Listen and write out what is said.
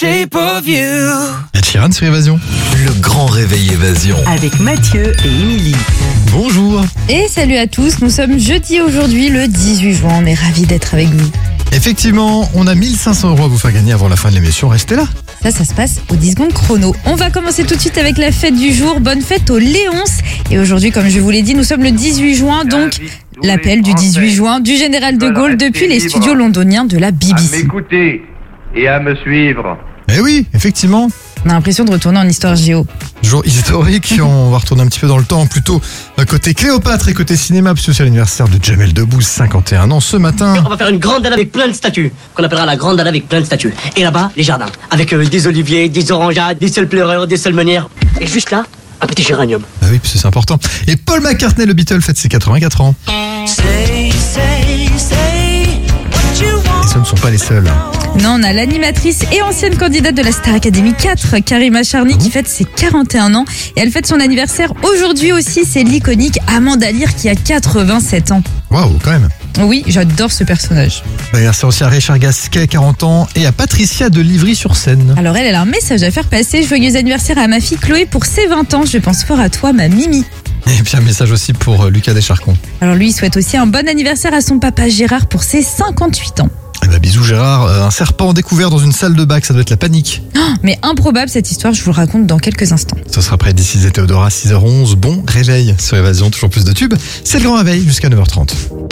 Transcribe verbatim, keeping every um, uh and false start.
shape of you. Ed Sheeran sur Évasion. Le grand réveil Évasion. Avec Mathieu et Émilie. Bonjour. Et salut à tous, nous sommes jeudi aujourd'hui le dix-huit juin, on est ravis d'être avec vous. Effectivement, on a mille cinq cents euros à vous faire gagner avant la fin de l'émission, restez là. Ça, ça se passe aux dix secondes chrono. On va commencer tout de suite avec la fête du jour, bonne fête aux Léonces. Et aujourd'hui, comme je vous l'ai dit, nous sommes le dix-huit juin, donc l'appel du dix-huit juin du général de Gaulle depuis les studios londoniens de la B B À C. m'écouter et à me suivre. Eh oui, effectivement. On a l'impression de retourner en histoire géo. Jour historique, on va retourner un petit peu dans le temps, plutôt côté Cléopâtre et côté cinéma, puisque c'est l'anniversaire de Jamel Debbouze, cinquante et un ans ce matin. On va faire une grande dalle avec plein de statues, qu'on appellera la grande dalle avec plein de statues. Et là-bas, les jardins, avec euh, des oliviers, des orangeades, des seuls pleureurs, des seules meunières. Et juste là, un petit géranium. Ah oui, parce que c'est important. Et Paul McCartney, le Beatle, fête ses quatre-vingt-quatre ans. Say, say, say what you want. Et ce ne sont pas les seuls. Non, on a l'animatrice et ancienne candidate de la Star Academy quatre, Karima Charny, qui fête ses quarante et un ans. Et elle fête son anniversaire aujourd'hui aussi, c'est l'iconique Amanda Lear qui a quatre-vingt-sept ans. Waouh, quand même. Oui, j'adore ce personnage. Merci aussi à Richard Gasquet, quarante ans, et à Patricia de Livry-sur-Seine. Alors elle, elle a un message à faire passer. Joyeux anniversaire à ma fille Chloé pour ses vingt ans. Je pense fort à toi, ma Mimi. Et puis un message aussi pour Lucas Descharcons. Alors lui, il souhaite aussi un bon anniversaire à son papa Gérard pour ses cinquante-huit ans. Eh ben, bisous Gérard, euh, un serpent découvert dans une salle de bac, ça doit être la panique. Oh, mais improbable cette histoire, je vous le raconte dans quelques instants. Ce sera près d'ici Théodora, six heures onze. Bon réveil sur Évasion, toujours plus de tubes. C'est le grand réveil jusqu'à neuf heures trente.